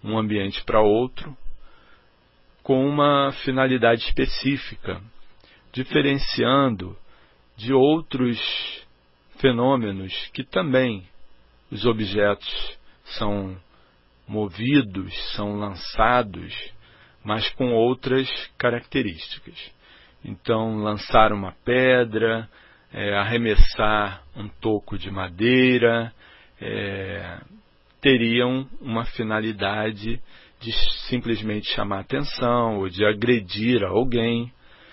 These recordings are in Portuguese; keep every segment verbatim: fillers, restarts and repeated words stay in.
um ambiente para outro, com uma finalidade específica, diferenciando de outros fenômenos que também os objetos são movidos, são lançados, mas com outras características. Então, lançar uma pedra, é, arremessar um toco de madeira, é, teriam uma finalidade de simplesmente chamar atenção ou de agredir alguém.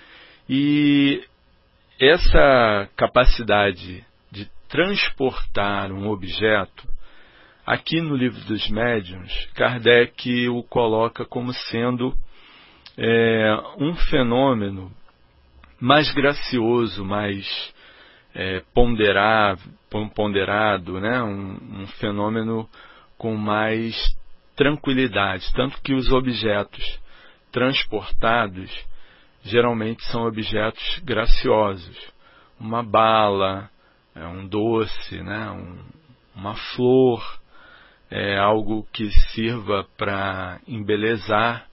E essa capacidade de transportar um objeto, aqui no Livro dos Médiuns, Kardec o coloca como sendo é, um fenômeno mais gracioso, mais é, ponderado, ponderado, né? um, um fenômeno com mais tranquilidade, tanto que os objetos transportados geralmente são objetos graciosos, uma bala, é, um doce, né? um, uma flor, é algo que sirva para embelezar,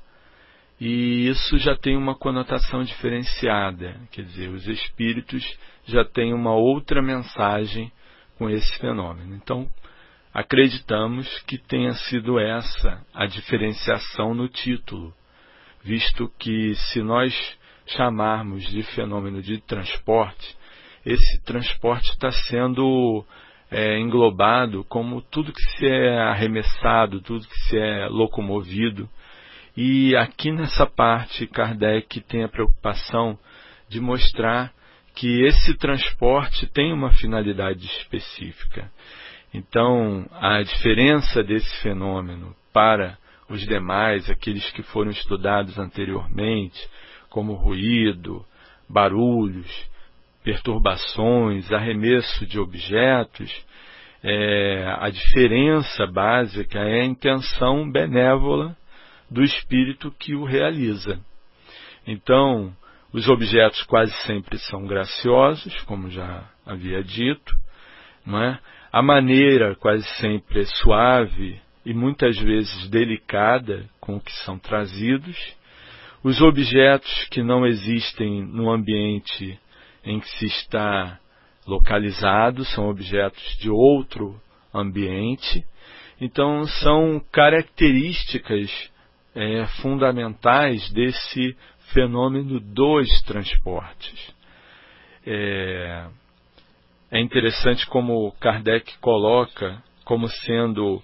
e isso já tem uma conotação diferenciada, quer dizer, os espíritos já têm uma outra mensagem com esse fenômeno. Então, acreditamos que tenha sido essa a diferenciação no título, visto que se nós chamarmos de fenômeno de transporte, esse transporte está sendo é, englobado como tudo que se é arremessado, tudo que se é locomovido. E aqui nessa parte, Kardec tem a preocupação de mostrar que esse transporte tem uma finalidade específica. Então, a diferença desse fenômeno para os demais, aqueles que foram estudados anteriormente, como ruído, barulhos, perturbações, arremesso de objetos, é, a diferença básica é a intenção benévola do espírito que o realiza. Então, os objetos quase sempre são graciosos, como já havia dito, não é? A maneira quase sempre é suave e muitas vezes delicada com que são trazidos. Os objetos que não existem no ambiente em que se está localizado são objetos de outro ambiente. Então, são características é, fundamentais desse fenômeno dos transportes. É, é interessante como Kardec coloca como sendo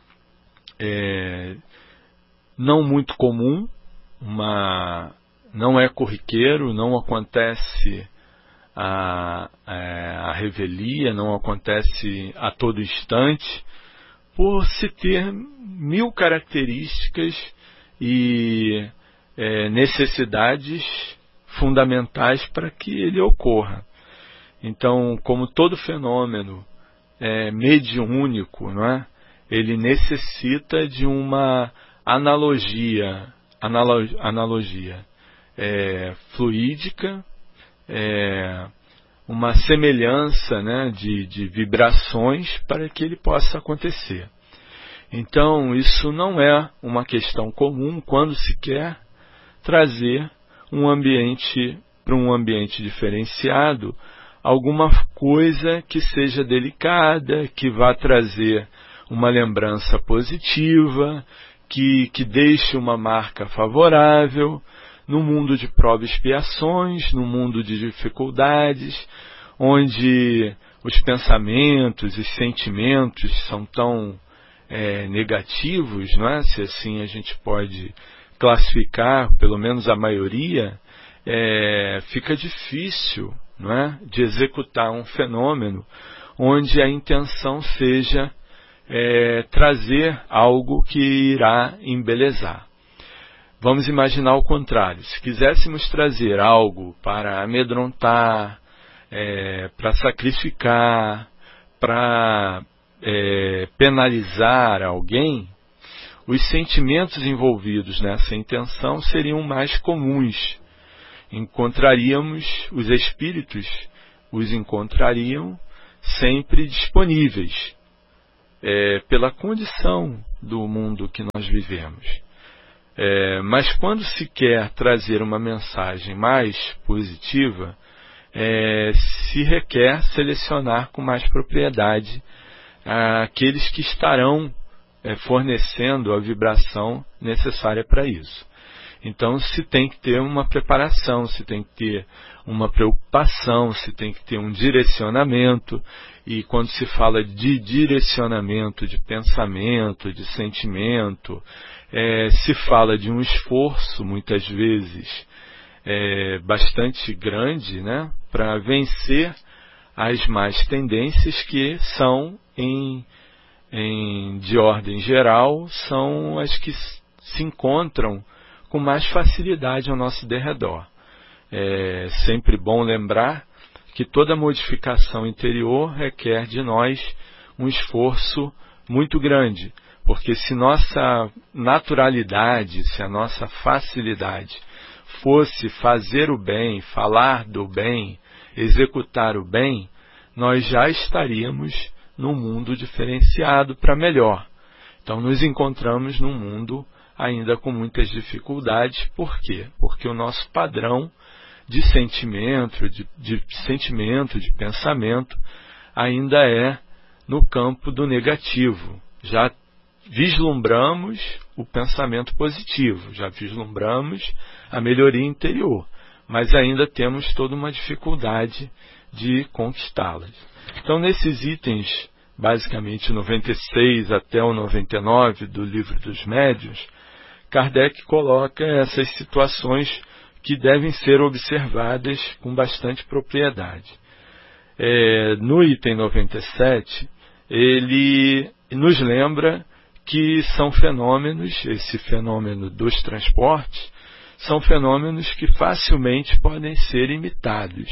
é, não muito comum, uma, não é corriqueiro, não acontece a, a, a revelia, não acontece a todo instante, por se ter mil características e é, necessidades fundamentais para que ele ocorra. Então, como todo fenômeno é mediúnico, não é? Ele necessita de uma analogia, analo, analogia é, fluídica, é, uma semelhança, né, de, de vibrações para que ele possa acontecer. Então, isso não é uma questão comum quando se quer trazer um ambiente para um ambiente diferenciado, alguma coisa que seja delicada, que vá trazer uma lembrança positiva, que, que deixe uma marca favorável no mundo de provas e expiações, no mundo de dificuldades, onde os pensamentos e sentimentos são tão é, negativos, não é? Se assim a gente pode classificar, pelo menos a maioria, é, fica difícil, não é, de executar um fenômeno onde a intenção seja é, trazer algo que irá embelezar. Vamos imaginar o contrário. Se quiséssemos trazer algo para amedrontar, é, para sacrificar, para é, penalizar alguém, os sentimentos envolvidos nessa intenção seriam mais comuns. Encontraríamos, os espíritos os encontrariam sempre disponíveis. é, pela condição do mundo que nós vivemos. É, mas quando se quer trazer uma mensagem mais positiva, é, se requer selecionar com mais propriedade aqueles que estarão é, fornecendo a vibração necessária para isso. Então se tem que ter uma preparação, se tem que ter uma preocupação, se tem que ter um direcionamento. E quando se fala de direcionamento, de pensamento, de sentimento, é, se fala de um esforço, muitas vezes, é, bastante grande, né, para vencer as más tendências que são, em, em, de ordem geral, são as que se encontram com mais facilidade ao nosso derredor. É sempre bom lembrar que toda modificação interior requer de nós um esforço muito grande, porque se nossa naturalidade, se a nossa facilidade fosse fazer o bem, falar do bem, executar o bem, nós já estaríamos num mundo diferenciado para melhor. Então nos encontramos num mundo ainda com muitas dificuldades. Por quê? Porque o nosso padrão de sentimento, de, de sentimento, de pensamento, ainda é no campo do negativo. Já vislumbramos o pensamento positivo, já vislumbramos a melhoria interior, mas ainda temos toda uma dificuldade de conquistá-las. Então, nesses itens, basicamente noventa e seis até o noventa e nove do Livro dos Médiuns, Kardec coloca essas situações que devem ser observadas com bastante propriedade. É, no item noventa e sete, ele nos lembra que são fenômenos, esse fenômeno dos transportes, são fenômenos que facilmente podem ser imitados.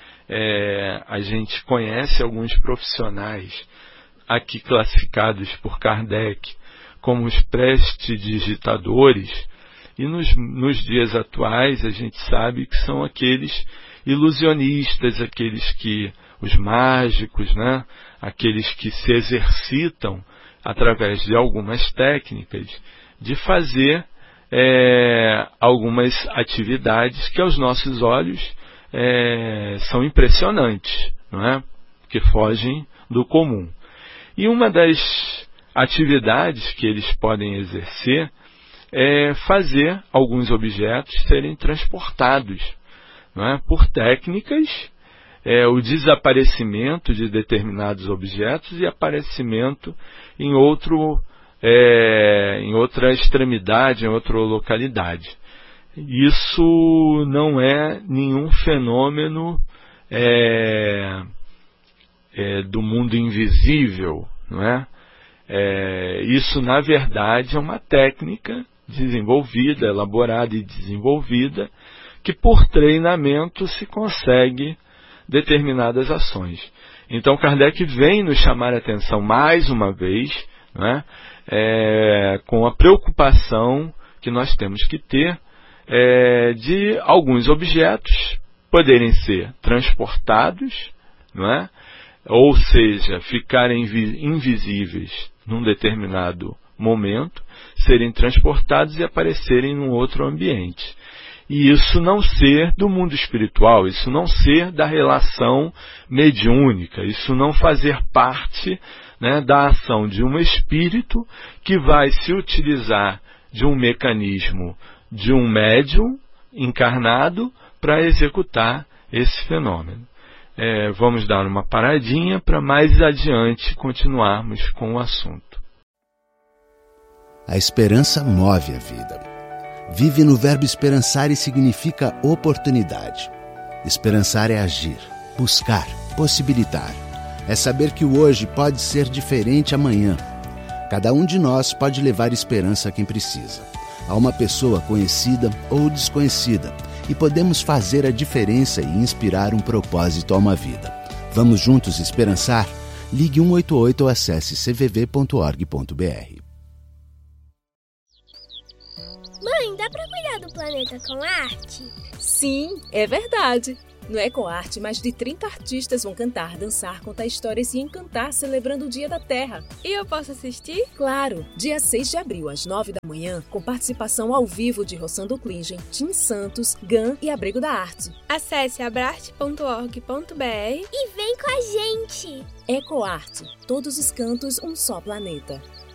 É, a gente conhece alguns profissionais aqui classificados por Kardec como os prestidigitadores, e nos, nos dias atuais a gente sabe que são aqueles ilusionistas, aqueles que, os mágicos, né? Aqueles que se exercitam através de algumas técnicas de fazer é, algumas atividades que aos nossos olhos é, são impressionantes, não é? Que fogem do comum. E uma das atividades que eles podem exercer é fazer alguns objetos serem transportados, não é? Por técnicas, é, o desaparecimento de determinados objetos e aparecimento em, outro, é, em outra extremidade, em outra localidade. Isso não é nenhum fenômeno é, é, do mundo invisível, não é? É, isso, na verdade, é uma técnica desenvolvida, elaborada e desenvolvida, que por treinamento se consegue determinadas ações. Então Kardec vem nos chamar a atenção mais uma vez, não é? É, com a preocupação que nós temos que ter é, de alguns objetos poderem ser transportados, não é? Ou seja, ficarem invisíveis num determinado momento, serem transportados e aparecerem num outro ambiente. E isso não ser do mundo espiritual, isso não ser da relação mediúnica, isso não fazer parte, né, da ação de um espírito que vai se utilizar de um mecanismo de um médium encarnado para executar esse fenômeno. É, vamos dar uma paradinha para mais adiante continuarmos com o assunto. A esperança move a vida. Vive no verbo esperançar e significa oportunidade. Esperançar é agir, buscar, possibilitar. É saber que o hoje pode ser diferente amanhã. Cada um de nós pode levar esperança a quem precisa, a uma pessoa conhecida ou desconhecida, e podemos fazer a diferença e inspirar um propósito a uma vida. Vamos juntos esperançar? Ligue um oito oito ou acesse c v v ponto org ponto b r. Mãe, dá pra cuidar do planeta com arte? Sim, é verdade. No EcoArte, mais de trinta artistas vão cantar, dançar, contar histórias e encantar celebrando o Dia da Terra. E eu posso assistir? Claro! Dia seis de abril, às nove da manhã, com participação ao vivo de Rossando Klingen, Tim Santos, Gan e Abrigo da Arte. Acesse abrarte ponto org ponto br e vem com a gente! EcoArte. Todos os cantos, um só planeta.